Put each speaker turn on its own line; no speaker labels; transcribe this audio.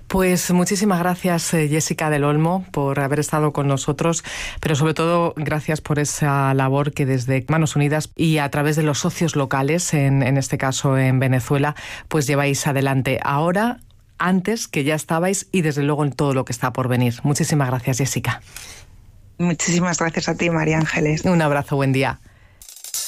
Pues muchísimas gracias, Jessica del Olmo, por haber estado con nosotros, pero sobre todo gracias por esa labor que desde Manos Unidas y a través de los socios locales, en este caso en Venezuela, pues lleváis adelante ahora, antes, que ya estabais, y desde luego en todo lo que está por venir. Muchísimas gracias, Jessica.
Muchísimas gracias a ti, María Ángeles.
Un abrazo, buen día.